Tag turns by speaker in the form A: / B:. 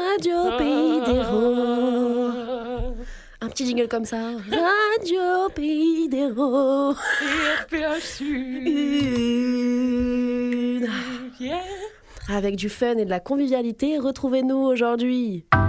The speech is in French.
A: Radio Pays des Roses. Un petit jingle comme ça. Radio Pays des Roses.
B: RPH Sud.
A: Avec du fun et de la convivialité, retrouvez-nous aujourd'hui.